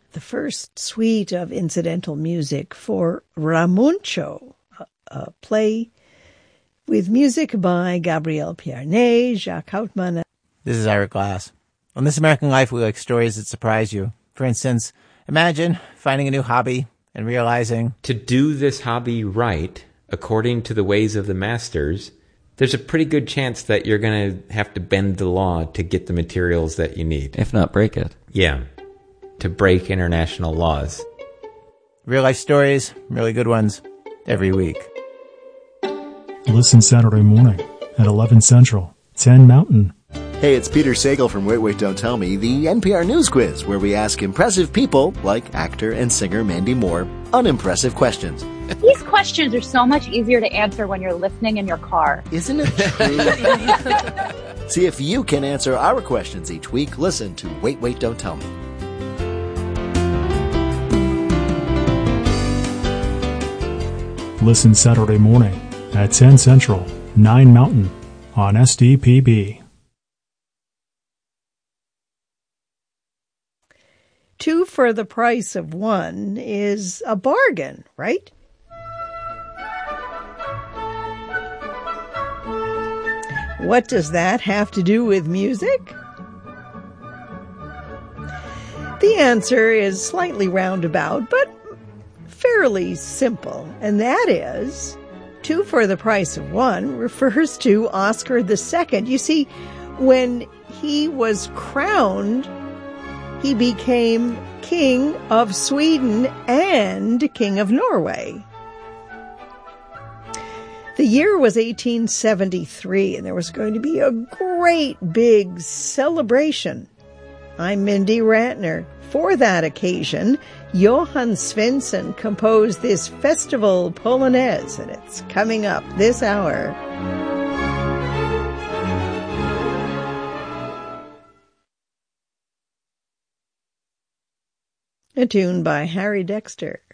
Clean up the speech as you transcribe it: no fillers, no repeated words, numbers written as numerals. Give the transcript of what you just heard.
the first suite of incidental music for Ramuncio, a play with music by Gabriel Pierné, Jacques Houtman. This is Ira Glass. On This American Life, we like stories that surprise you. For instance, imagine finding a new hobby and realizing to do this hobby right, according to the ways of the masters, there's a pretty good chance that you're going to have to bend the law to get the materials that you need. If not break it. Yeah, to break international laws. real life stories, really good ones, every week. Listen Saturday morning at 11 Central, 10 Mountain. Hey, it's Peter Sagal from Wait, Wait, Don't Tell Me, the NPR News Quiz, where we ask impressive people, like actor and singer Mandy Moore, unimpressive questions. These questions are so much easier to answer when you're listening in your car. Isn't it true? See if you can answer our questions each week. Listen to Wait, Wait, Don't Tell Me. Listen Saturday morning at 10 Central, 9 Mountain on SDPB. 2 for the price of 1 is a bargain, right? What does that have to do with music? The answer is slightly roundabout, but fairly simple, and that is 2 for the price of 1 refers to Oscar II. You see, when he was crowned, he became King of Sweden and King of Norway. The year was 1873, and there was going to be a great big celebration. I'm Mindy Ratner. For that occasion, Johann Svensson composed this festival polonaise, and it's coming up this hour. A tune by Harry Dexter.